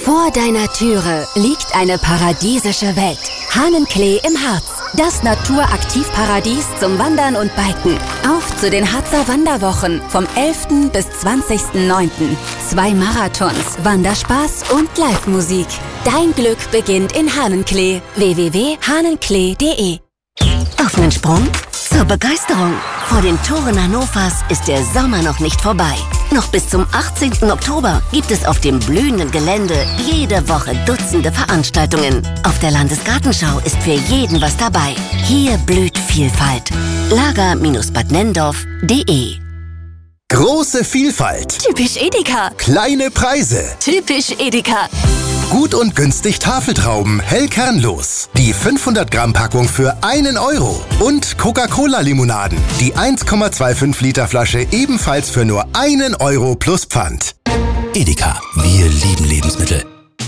Vor deiner Türe liegt eine paradiesische Welt. Hahnenklee im Harz. Das Naturaktivparadies zum Wandern und Biken. Auf zu den Harzer Wanderwochen vom 11. bis 20.09. 2 Marathons, Wanderspaß und Live-Musik. Dein Glück beginnt in Hahnenklee. www.hahnenklee.de. Auf einen Sprung zur Begeisterung. Vor den Toren Hannovers ist der Sommer noch nicht vorbei. Noch bis zum 18. Oktober gibt es auf dem blühenden Gelände jede Woche Dutzende Veranstaltungen. Auf der Landesgartenschau ist für jeden was dabei. Hier blüht Vielfalt. Lager-badnendorf.de. Große Vielfalt. Typisch Edeka. Kleine Preise. Typisch Edeka. Gut und günstig Tafeltrauben, hell kernlos. Die 500 Gramm Packung für 1 Euro. Und Coca-Cola-Limonaden. Die 1,25 Liter Flasche ebenfalls für nur 1 Euro plus Pfand. Edeka, wir lieben Lebensmittel.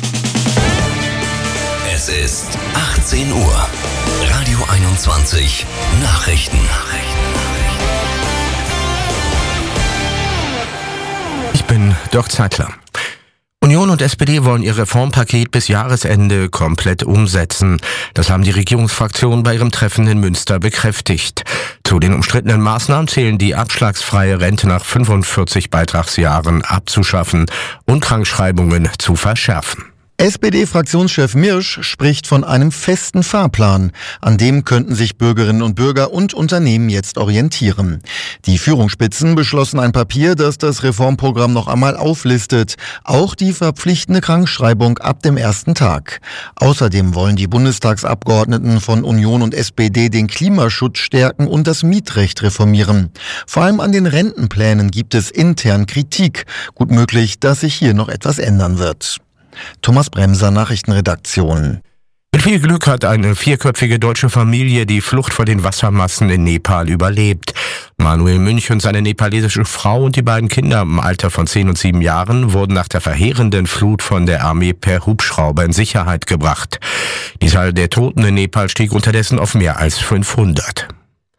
Es ist 18 Uhr. Radio 21 Nachrichten. Ich bin Dirk Zeitler. Union und SPD wollen ihr Reformpaket bis Jahresende komplett umsetzen. Das haben die Regierungsfraktionen bei ihrem Treffen in Münster bekräftigt. Zu den umstrittenen Maßnahmen zählen die abschlagsfreie Rente nach 45 Beitragsjahren abzuschaffen und Krankschreibungen zu verschärfen. SPD-Fraktionschef Mirsch spricht von einem festen Fahrplan. An dem könnten sich Bürgerinnen und Bürger und Unternehmen jetzt orientieren. Die Führungsspitzen beschlossen ein Papier, das das Reformprogramm noch einmal auflistet. Auch die verpflichtende Krankschreibung ab dem ersten Tag. Außerdem wollen die Bundestagsabgeordneten von Union und SPD den Klimaschutz stärken und das Mietrecht reformieren. Vor allem an den Rentenplänen gibt es intern Kritik. Gut möglich, dass sich hier noch etwas ändern wird. Thomas Bremser, Nachrichtenredaktion. Mit viel Glück hat eine 4-köpfige deutsche Familie die Flucht vor den Wassermassen in Nepal überlebt. Manuel Münch und seine nepalesische Frau und die beiden Kinder im Alter von 10 und 7 Jahren wurden nach der verheerenden Flut von der Armee per Hubschrauber in Sicherheit gebracht. Die Zahl der Toten in Nepal stieg unterdessen auf mehr als 500.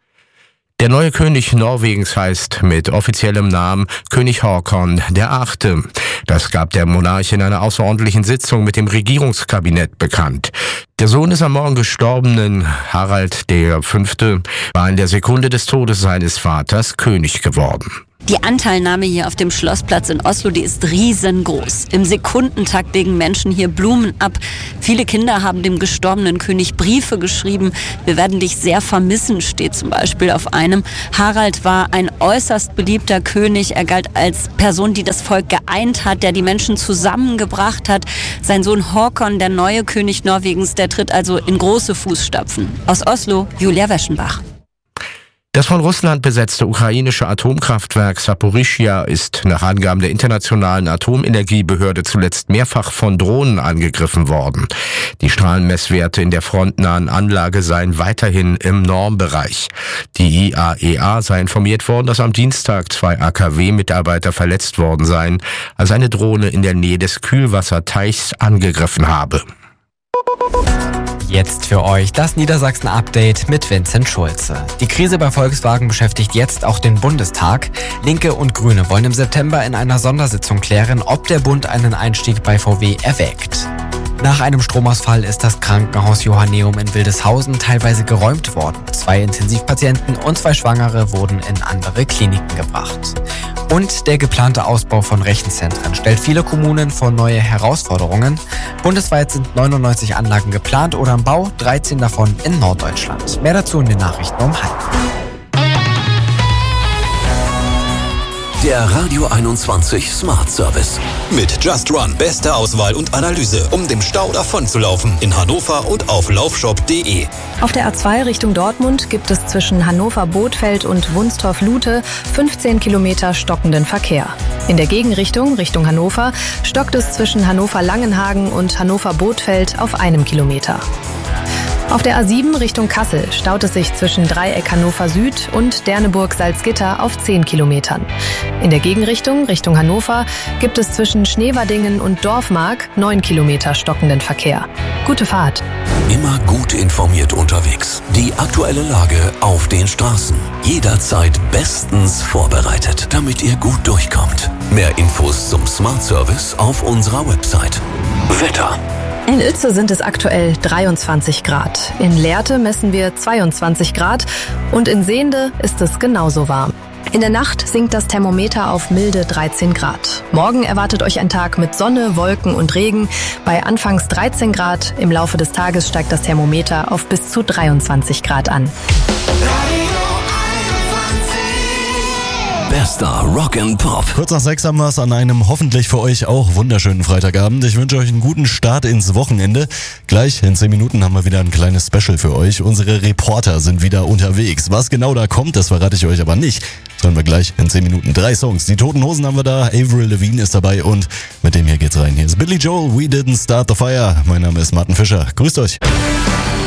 Der neue König Norwegens heißt mit offiziellem Namen König Håkon VIII. Das gab der Monarch in einer außerordentlichen Sitzung mit dem Regierungskabinett bekannt. Der Sohn des am Morgen gestorbenen Harald V. war in der Sekunde des Todes seines Vaters König geworden. Die Anteilnahme hier auf dem Schlossplatz in Oslo, die ist riesengroß. Im Sekundentakt legen Menschen hier Blumen ab. Viele Kinder haben dem gestorbenen König Briefe geschrieben. Wir werden dich sehr vermissen, steht zum Beispiel auf einem. Harald war ein äußerst beliebter König. Er galt als Person, die das Volk geeint hat, der die Menschen zusammengebracht hat. Sein Sohn Håkon, der neue König Norwegens, der tritt also in große Fußstapfen. Aus Oslo, Julia Weschenbach. Das von Russland besetzte ukrainische Atomkraftwerk Saporischschja ist nach Angaben der Internationalen Atomenergiebehörde zuletzt mehrfach von Drohnen angegriffen worden. Die Strahlenmesswerte in der frontnahen Anlage seien weiterhin im Normbereich. Die IAEA sei informiert worden, dass am Dienstag 2 AKW-Mitarbeiter verletzt worden seien, als eine Drohne in der Nähe des Kühlwasserteichs angegriffen habe. Jetzt für euch das Niedersachsen-Update mit Vincent Schulze. Die Krise bei Volkswagen beschäftigt jetzt auch den Bundestag. Linke und Grüne wollen im September in einer Sondersitzung klären, ob der Bund einen Einstieg bei VW erwägt. Nach einem Stromausfall ist das Krankenhaus Johanneum in Wildeshausen teilweise geräumt worden. 2 Intensivpatienten und 2 Schwangere wurden in andere Kliniken gebracht. Und der geplante Ausbau von Rechenzentren stellt viele Kommunen vor neue Herausforderungen. Bundesweit sind 99 Anlagen geplant oder im Bau, 13 davon in Norddeutschland. Mehr dazu in den Nachrichten um 12:30. Der Radio 21 Smart Service. Mit Just Run. Beste Auswahl und Analyse, um dem Stau davonzulaufen. In Hannover und auf laufshop.de. Auf der A2 Richtung Dortmund gibt es zwischen Hannover-Bothfeld und Wunstorf-Lute 15 Kilometer stockenden Verkehr. In der Gegenrichtung, Richtung Hannover, stockt es zwischen Hannover-Langenhagen und Hannover-Bothfeld auf 1 Kilometer. Auf der A7 Richtung Kassel staut es sich zwischen Dreieck Hannover Süd und Derneburg-Salzgitter auf 10 Kilometern. In der Gegenrichtung, Richtung Hannover, gibt es zwischen Schneverdingen und Dorfmark 9 Kilometer stockenden Verkehr. Gute Fahrt. Immer gut informiert unterwegs. Die aktuelle Lage auf den Straßen. Jederzeit bestens vorbereitet, damit ihr gut durchkommt. Mehr Infos zum Smart Service auf unserer Website. Wetter. In Uetze sind es aktuell 23 Grad. In Lehrte messen wir 22 Grad und in Sehnde ist es genauso warm. In der Nacht sinkt das Thermometer auf milde 13 Grad. Morgen erwartet euch ein Tag mit Sonne, Wolken und Regen. Bei anfangs 13 Grad, im Laufe des Tages steigt das Thermometer auf bis zu 23 Grad an. Bester Rock and Pop. Kurz nach 6 haben wir es an einem hoffentlich für euch auch wunderschönen Freitagabend. Ich wünsche euch einen guten Start ins Wochenende. Gleich in 10 Minuten haben wir wieder ein kleines Special für euch. Unsere Reporter sind wieder unterwegs. Was genau da kommt, das verrate ich euch aber nicht. Das hören wir gleich in 10 Minuten. 3 Songs. Die Toten Hosen haben wir da, Avril Lavigne ist dabei und mit dem hier geht's rein. Hier ist Billy Joel, We Didn't Start the Fire. Mein Name ist Martin Fischer. Grüßt euch.